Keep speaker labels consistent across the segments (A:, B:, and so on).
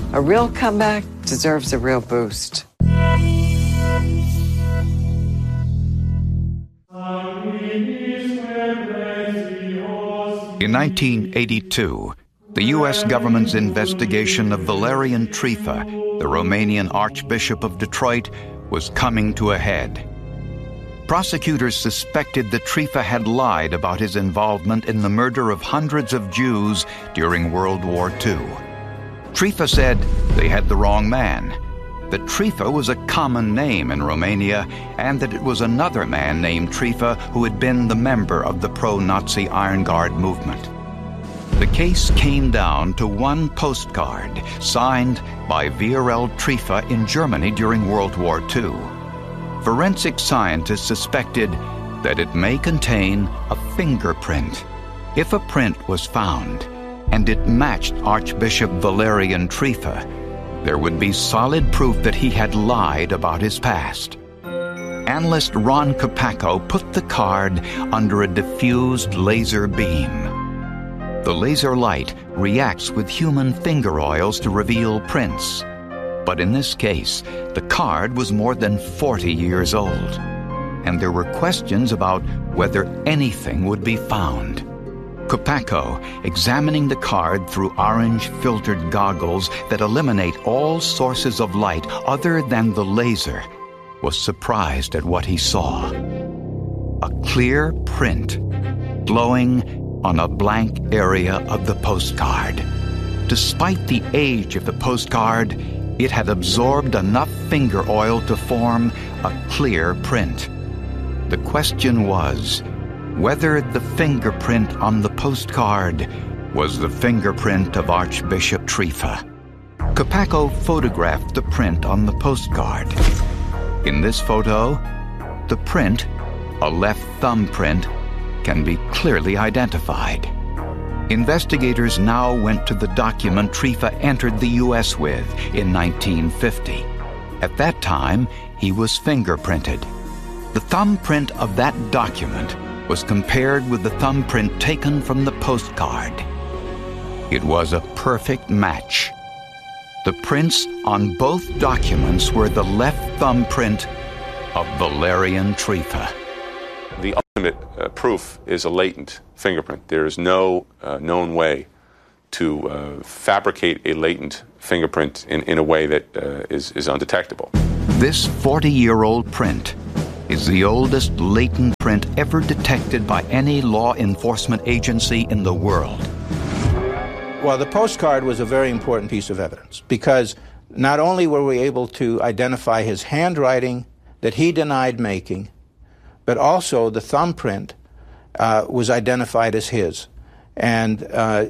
A: A real comeback deserves a real boost.
B: In 1982, the U.S. government's investigation of Valerian Trifa, the Romanian Archbishop of Detroit, was coming to a head. Prosecutors suspected that Trifa had lied about his involvement in the murder of hundreds of Jews during World War II. Trifa said they had the wrong man, that Trifa was a common name in Romania, and that it was another man named Trifa who had been the member of the pro-Nazi Iron Guard movement. The case came down to one postcard signed by Viorel Trifa in Germany during World War II. Forensic scientists suspected that it may contain a fingerprint. If a print was found and it matched Archbishop Valerian Trifa, there would be solid proof that he had lied about his past. Analyst Ron Kopacko put the card under a diffused laser beam. The laser light reacts with human finger oils to reveal prints. But in this case, the card was more than 40 years old, and there were questions about whether anything would be found. Kopacko, examining the card through orange-filtered goggles that eliminate all sources of light other than the laser, was surprised at what he saw. A clear print glowing on a blank area of the postcard. Despite the age of the postcard, it had absorbed enough finger oil to form a clear print. The question was whether the fingerprint on the postcard was the fingerprint of Archbishop Trifa. Kopacko photographed the print on the postcard. In this photo, the print, a left thumb print, can be clearly identified. Investigators now went to the document Trifa entered the U.S. with in 1950. At that time, he was fingerprinted. The thumbprint of that document was compared with the thumbprint taken from the postcard. It was a perfect match. The prints on both documents were the left thumbprint of Valerian Trifa.
C: The ultimate proof is a latent fingerprint. There is no known way to fabricate a latent fingerprint in a way that is undetectable.
B: This 40-year-old print is the oldest latent print ever detected by any law enforcement agency in the world.
D: Well, the postcard was a very important piece of evidence because not only were we able to identify his handwriting that he denied making, but also the thumbprint was identified as his. And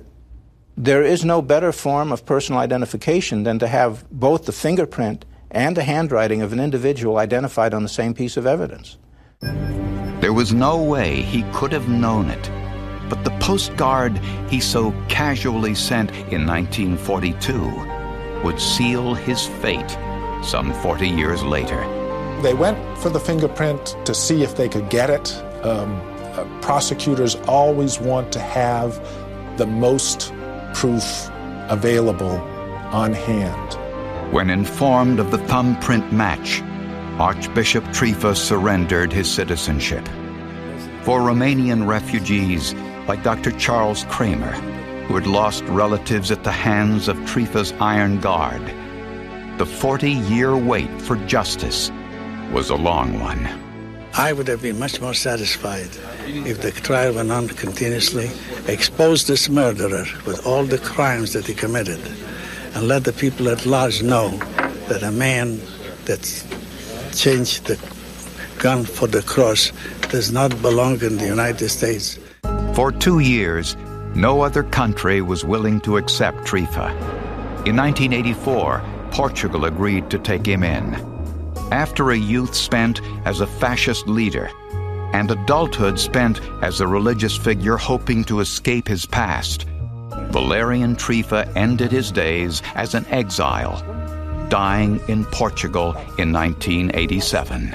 D: there is no better form of personal identification than to have both the fingerprint and the handwriting of an individual identified on the same piece of evidence.
B: There was no way he could have known it, but the postcard he so casually sent in 1942 would seal his fate some 40 years later.
E: They went for the fingerprint to see if they could get it. Prosecutors always want to have the most proof available on hand.
B: When informed of the thumbprint match, Archbishop Trifa surrendered his citizenship. For Romanian refugees like Dr. Charles Kramer, who had lost relatives at the hands of Trifa's Iron Guard, the 40-year wait for justice was a long one.
F: I would have been much more satisfied if the trial went on continuously, exposed this murderer with all the crimes that he committed, and let the people at large know that a man that changed the gun for the cross does not belong in the United States.
B: For 2 years, no other country was willing to accept Trifa. In 1984, Portugal agreed to take him in. After a youth spent as a fascist leader and adulthood spent as a religious figure hoping to escape his past, Valerian Trifa ended his days as an exile, dying in Portugal in 1987.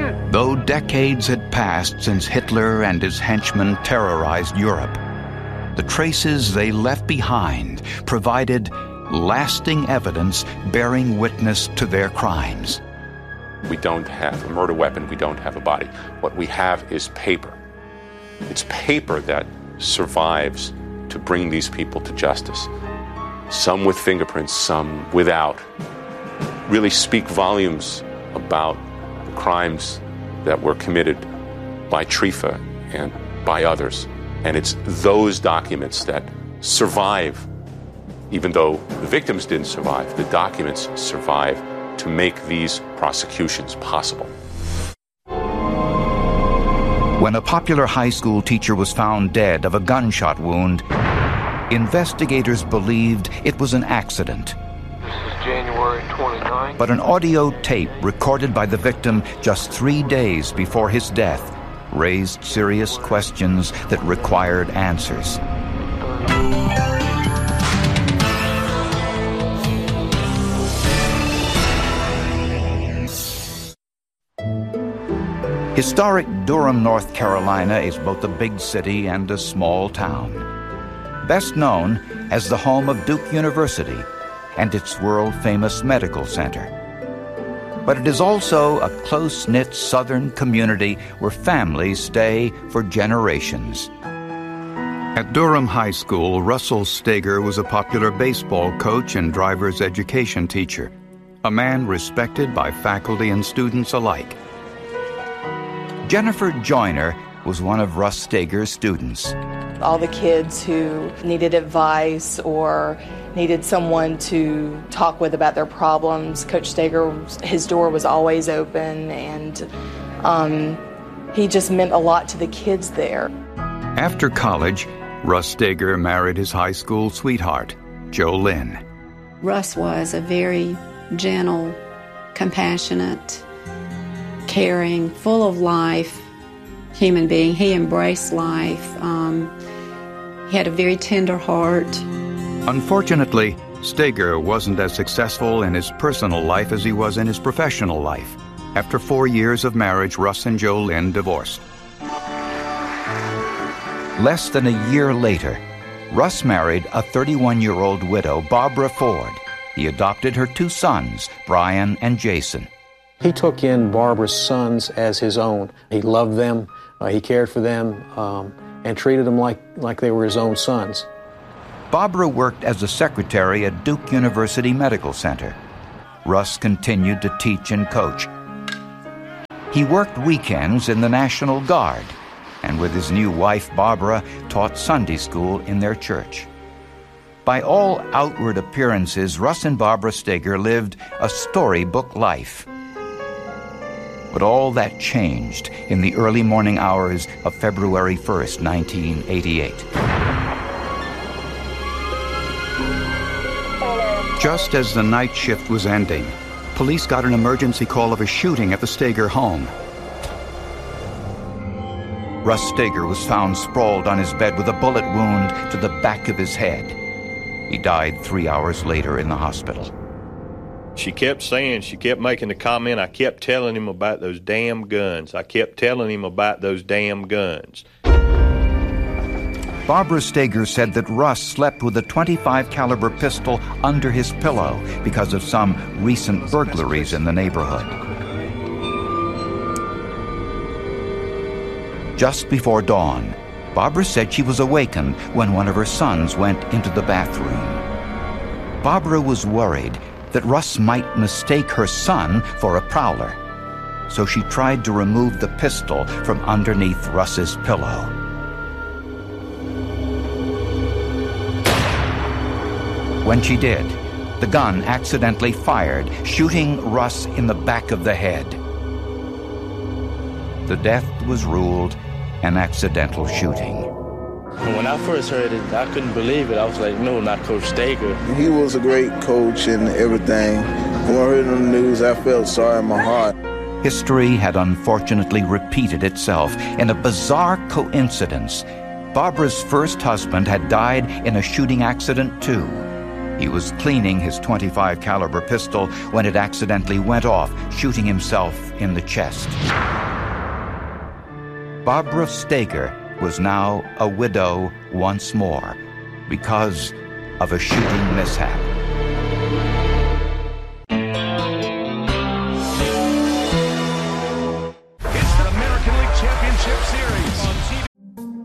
B: Though decades had passed since Hitler and his henchmen terrorized Europe, the traces they left behind provided lasting evidence bearing witness to their crimes.
C: We don't have a murder weapon. We don't have a body. What we have is paper. It's paper that survives to bring these people to justice. Some with fingerprints, some without. Really speak volumes about the crimes that were committed by Trifa and by others. And it's those documents that survive, even though the victims didn't survive, the documents survive to make these prosecutions possible.
B: When a popular high school teacher was found dead of a gunshot wound, investigators believed it was an accident.
G: This is January 29th.
B: But an audio tape recorded by the victim just 3 days before his death raised serious questions that required answers. Historic Durham, North Carolina is both a big city and a small town. Best known as the home of Duke University and its world-famous medical center. But it is also a close-knit southern community where families stay for generations. At Durham High School, Russell Steger was a popular baseball coach and driver's education teacher, a man respected by faculty and students alike. Jennifer Joyner was one of Russ Steger's students.
H: All the kids who needed advice or needed someone to talk with about their problems, Coach Steger, his door was always open, and he just meant a lot to the kids there.
B: After college, Russ Steger married his high school sweetheart, Jo Lynn.
I: Russ was a very gentle, compassionate, caring, full of life human being. He embraced life. He had a very tender heart.
B: Unfortunately, Steger wasn't as successful in his personal life as he was in his professional life. After 4 years of marriage, Russ and Jo Lynn divorced. Less than a year later, Russ married a 31-year-old widow, Barbara Ford. He adopted her 2 sons, Brian and Jason.
J: He took in Barbara's sons as his own. He loved them, he cared for them, and treated them like they were his own sons.
B: Barbara worked as a secretary at Duke University Medical Center. Russ continued to teach and coach. He worked weekends in the National Guard, and with his new wife, Barbara, taught Sunday school in their church. By all outward appearances, Russ and Barbara Steger lived a storybook life. But all that changed in the early morning hours of February 1st, 1988. Just as the night shift was ending, police got an emergency call of a shooting at the Steger home. Russ Steger was found sprawled on his bed with a bullet wound to the back of his head. He died 3 hours later in the hospital.
K: She kept making the comment, I kept telling him about those damn guns. I kept telling him about those damn guns.
B: Barbara Steger said that Russ slept with a .25 caliber pistol under his pillow because of some recent burglaries in the neighborhood. Just before dawn, Barbara said she was awakened when one of her sons went into the bathroom. Barbara was worried that Russ might mistake her son for a prowler, so she tried to remove the pistol from underneath Russ's pillow. When she did, the gun accidentally fired, shooting Russ in the back of the head. The death was ruled an accidental shooting.
L: When I first heard it, I couldn't believe it. I was like, no, not Coach Steger.
M: He was a great coach and everything. When I heard on the news, I felt sorry in my heart.
B: History had unfortunately repeated itself in a bizarre coincidence. Barbara's first husband had died in a shooting accident too. He was cleaning his .25 caliber pistol when it accidentally went off, shooting himself in the chest. Barbara Steger was now a widow once more because of a shooting mishap.